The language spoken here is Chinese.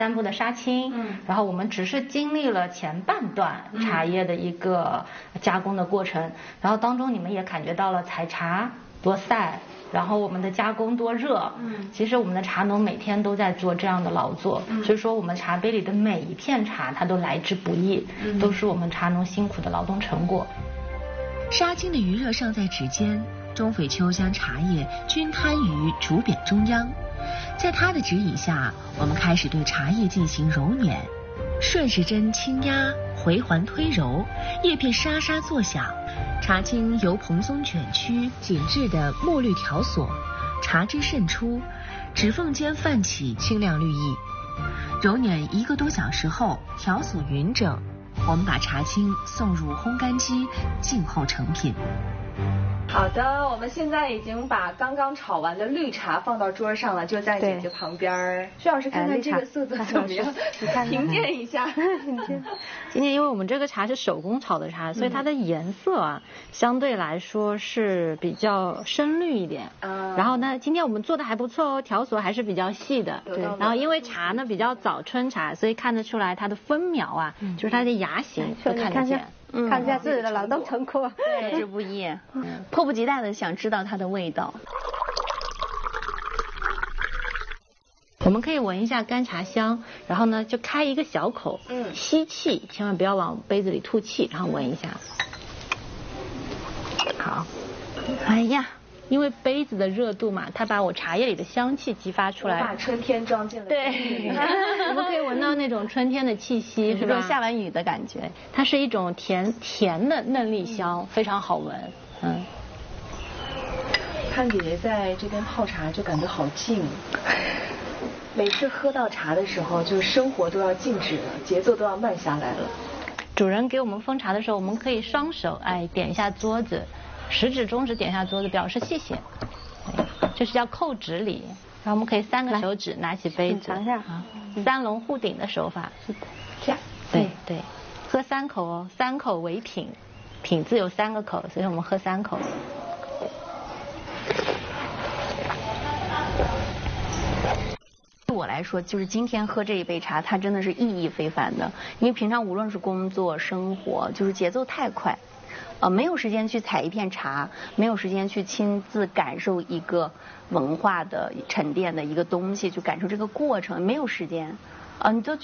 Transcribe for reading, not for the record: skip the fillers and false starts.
3步的杀青，然后我们只是经历了前半段茶叶的一个加工的过程，然后当中你们也感觉到了采茶多晒，然后我们的加工多热，其实我们的茶农每天都在做这样的劳作，所以说我们茶杯里的每一片茶它都来之不易，都是我们茶农辛苦的劳动成果。 杀青的余热尚在指尖，钟匪秋将茶叶均摊于竹匾中央，在他的指引下，我们开始对茶叶进行揉捻，顺时针轻压，回环推揉，叶片沙沙作响，茶青由蓬松卷曲，紧致的墨绿条索，茶汁渗出，指缝间泛起清亮绿意。揉捻1个多小时后，条索匀整，我们把茶青送入烘干机，静候成品。 好的，我们现在已经把刚刚炒完的绿茶放到桌上了，就在姐姐旁边。徐老师，看看这个色泽怎么样？评鉴一下。 今天因为我们这个茶是手工炒的茶，所以它的颜色啊，相对来说是比较深绿一点。然后呢，今天我们做的还不错哦，条索还是比较细的。 对。 然后因为茶呢比较早春茶，所以看得出来它的分苗啊，就是它的芽形就看得见。 看一下自己的劳动成果， 对，这不易，迫不及待的想知道它的味道。 我们可以闻一下干茶香，然后呢就开一个小口，吸气，千万不要往杯子里吐气，然后闻一下。好，哎呀，因为杯子的热度嘛，它把我茶叶里的香气激发出来， 把春天装进了。 对，我们可以闻到那种春天的气息，是吧？ 下完雨的感觉， 它是一种甜的嫩栗香，非常好闻。 看姐姐在这边泡茶就感觉好静，每次喝到茶的时候，就是生活都要静止了，节奏都要慢下来了。 主人给我们封茶的时候，我们可以双手点一下桌子，食指中指点一下桌子，表示谢谢，这是叫扣指礼。然后我们可以3个手指拿起杯子， 尝一下 3龙互顶的手法， 这样， 对，喝3口哦，3口为品，品字有3个口，所以我们喝3口。 对我来说，就是今天喝这一杯茶，它真的是意义非凡的。因为平常无论是工作、生活，就是节奏太快，没有时间去采一片茶，没有时间去亲自感受一个文化的沉淀的一个东西，去感受这个过程，没有时间，你就